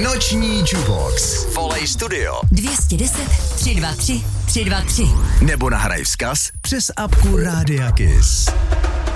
Noční Jukebox. Volej studio 210 323 323 nebo nahraj vzkaz přes apku Rádia Kiss.